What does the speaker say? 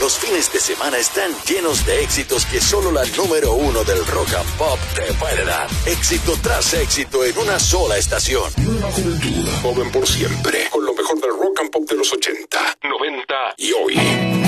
Los fines de semana están llenos de éxitos que solo la número uno del rock and pop te puede dar. Éxito tras éxito en una sola estación. Nueva juventud, joven por siempre, con lo mejor del rock and pop de los 80, 90 y hoy.